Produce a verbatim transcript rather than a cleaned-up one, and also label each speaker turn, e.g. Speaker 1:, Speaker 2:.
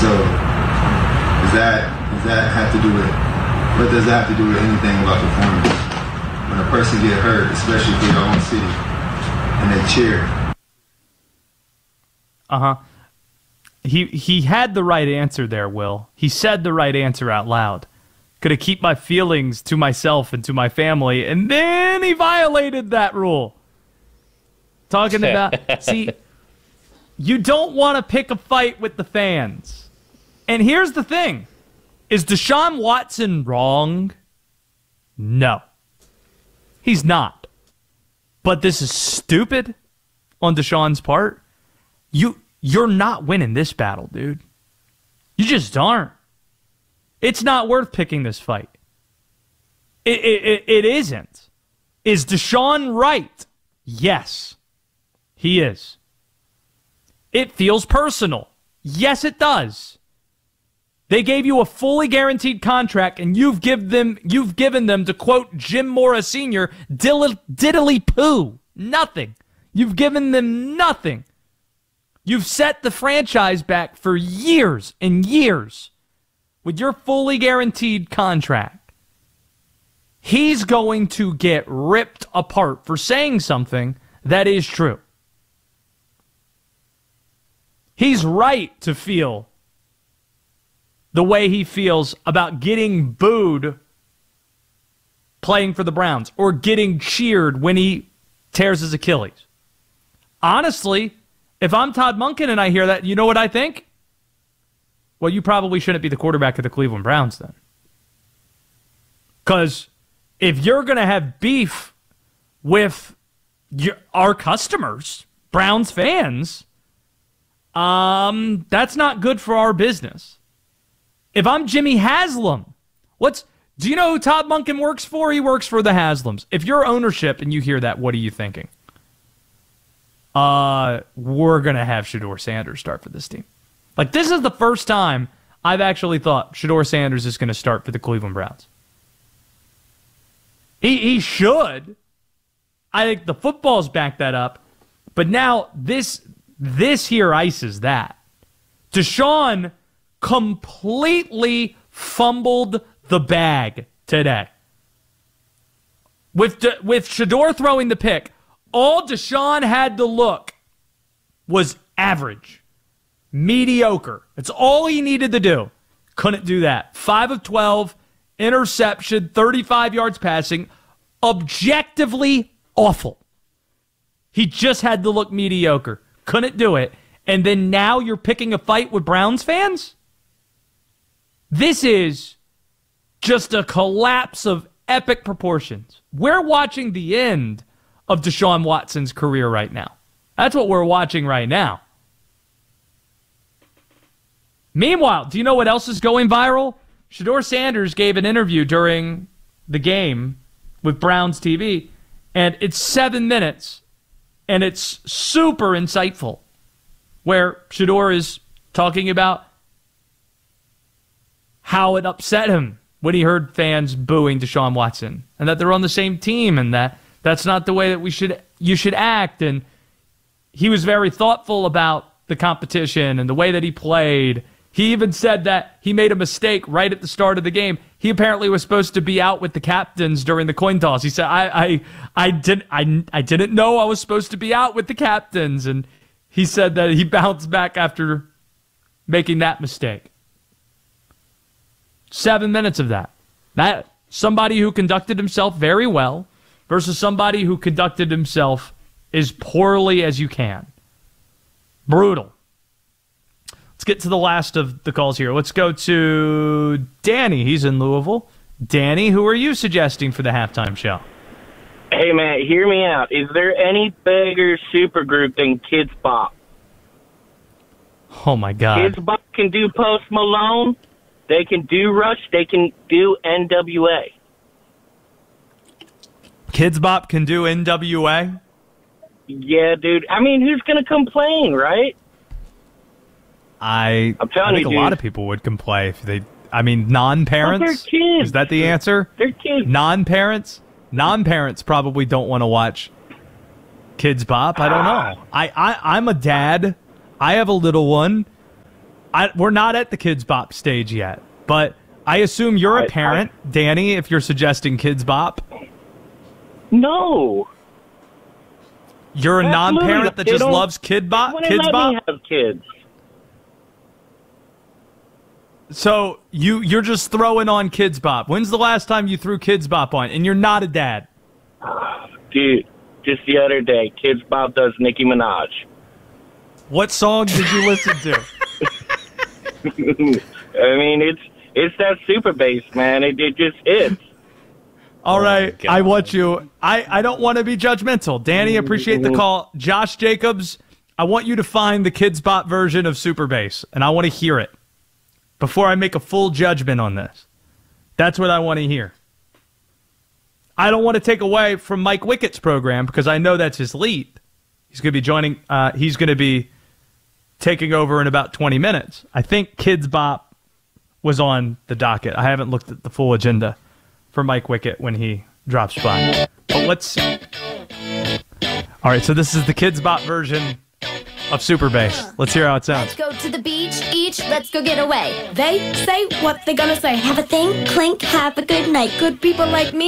Speaker 1: So does that does that have to do with what does that have to do with anything about performance? When a person get hurt, especially for your own city, and they cheer.
Speaker 2: Uh-huh. He he had the right answer there, Will. He said the right answer out loud. Could have kept my feelings to myself and to my family, and then he violated that rule. Talking about, see, you don't want to pick a fight with the fans. And here's the thing. Is Deshaun Watson wrong? No. He's not. But this is stupid on Deshaun's part. You, you're not winning this battle, dude. You just aren't. It's not worth picking this fight. It, it, it, it isn't. Is Deshaun right? Yes, he is. It feels personal. Yes, it does. They gave you a fully guaranteed contract, and you've give them you've given them, to quote Jim Mora Senior, diddly, diddly poo. Nothing. You've given them nothing. You've set the franchise back for years and years with your fully guaranteed contract. He's going to get ripped apart for saying something that is true. He's right to feel the way he feels about getting booed playing for the Browns or getting cheered when he tears his Achilles. Honestly, if I'm Todd Monken and I hear that, you know what I think? Well, you probably shouldn't be the quarterback of the Cleveland Browns then. Because if you're going to have beef with your, our customers, Browns fans, um, that's not good for our business. If I'm Jimmy Haslam, what's do you know who Todd Monken works for? He works for the Haslams. If you're ownership and you hear that, what are you thinking? Uh, we're going to have Shedeur Sanders start for this team. Like, this is the first time I've actually thought Shedeur Sanders is going to start for the Cleveland Browns. He, he should. I think the footballs back that up. But now this, this here ices that. Deshaun completely fumbled the bag today. With, De, with Shedeur throwing the pick, all Deshaun had to look was average. Mediocre. That's all he needed to do. Couldn't do that. five of twelve, interception, thirty-five yards passing. Objectively awful. He just had to look mediocre. Couldn't do it. And then now you're picking a fight with Browns fans? This is just a collapse of epic proportions. We're watching the end of Deshaun Watson's career right now. That's what we're watching right now. Meanwhile, do you know what else is going viral? Shedeur Sanders gave an interview during the game with Browns T V, and it's seven minutes, and it's super insightful, where Shedeur is talking about how it upset him when he heard fans booing Deshaun Watson, and that they're on the same team, and that that's not the way that we should you should act. And he was very thoughtful about the competition and the way that he played. He even said that he made a mistake right at the start of the game. He apparently was supposed to be out with the captains during the coin toss. He said, I I I didn't I, I didn't know I was supposed to be out with the captains. And he said that he bounced back after making that mistake. Seven minutes of that. That somebody who conducted himself very well versus somebody who conducted himself as poorly as you can. Brutal. Let's get to the last of the calls here. Let's go to Danny. He's in Louisville. Danny, who are you suggesting for the halftime show?
Speaker 3: Hey, man, hear me out. Is there any bigger supergroup than Kids Bop?
Speaker 2: Oh, my God.
Speaker 3: Kids Bop can do Post Malone. They can do Rush. They can do N W A.
Speaker 2: Kids Bop can do N W A?
Speaker 3: Yeah, dude. I mean, who's going to complain, right?
Speaker 2: I,
Speaker 3: I'm telling
Speaker 2: I think
Speaker 3: you,
Speaker 2: a lot
Speaker 3: dude.
Speaker 2: of people would complain if they, I mean, non-parents?
Speaker 3: But they're kids.
Speaker 2: Is that the answer?
Speaker 3: They're kids.
Speaker 2: Non-parents? Non-parents probably don't want to watch Kids Bop. I don't know. I, I, I'm a dad. I have a little one. I, we're not at the Kids Bop stage yet, but I assume you're a
Speaker 3: I-
Speaker 2: parent,
Speaker 3: I-
Speaker 2: Danny, if you're suggesting Kids Bop.
Speaker 3: No.
Speaker 2: You're a
Speaker 3: Absolutely
Speaker 2: non-parent
Speaker 3: not.
Speaker 2: that
Speaker 3: They
Speaker 2: just
Speaker 3: don't-
Speaker 2: loves Kid Bop,
Speaker 3: Wouldn't
Speaker 2: Kids
Speaker 3: let
Speaker 2: Bop?
Speaker 3: me have kids.
Speaker 2: So you, you're just throwing on Kids Bop. When's the last time you threw Kids Bop on? And you're not a dad.
Speaker 3: Dude, just the other day, Kids Bop does Nicki Minaj.
Speaker 2: What song did you listen to?
Speaker 3: I mean, it's it's that super bass, man. It, it just hits.
Speaker 2: All right,
Speaker 4: God.
Speaker 2: I want you. I, I don't want to be judgmental. Danny, appreciate the call. Josh Jacobs, I want you to find the Kids Bop version of Super Bass, and I want to hear it before I make a full judgment on this. That's what I want to hear. I don't want to take away from Mike Wickett's program because I know that's his lead. He's going to be joining. Uh, he's going to be taking over in about twenty minutes. I think Kids Bop was on the docket. I haven't looked at the full agenda for Mike Wickett when he drops by. But let's see. All right, so this is the Kids Bop version of Super Bass. Let's hear how it sounds.
Speaker 5: Let's go to the beach, each, let's go get away. They say what they gonna say. Have a think, clink, have a good night. Good people like me.